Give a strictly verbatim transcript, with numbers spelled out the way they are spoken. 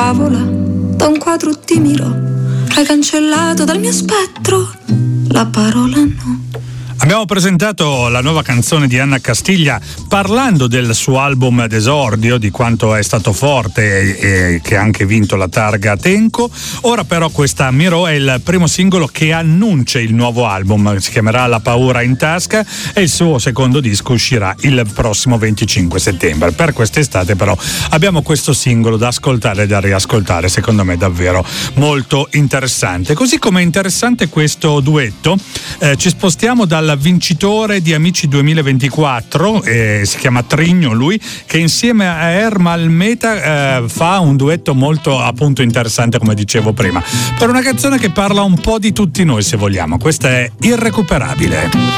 favola, da un quadro ti miro, hai cancellato dal mio spettro la parola no. Abbiamo presentato la nuova canzone di Anna Castiglia parlando del suo album d'esordio, di quanto è stato forte e, e che ha anche vinto la targa Tenco. Ora però questa Mirò è il primo singolo che annuncia il nuovo album, si chiamerà La paura in tasca e il suo secondo disco uscirà il prossimo venticinque settembre. Per quest'estate però abbiamo questo singolo da ascoltare e da riascoltare, secondo me davvero molto interessante. Così come interessante questo duetto, eh, ci spostiamo dal vincitore di Amici duemilaventiquattro, eh, si chiama Trigno lui, che insieme a Ermal Meta eh, fa un duetto molto appunto interessante, come dicevo prima, per una canzone che parla un po' di tutti noi, se vogliamo. Questa è Irrecuperabile.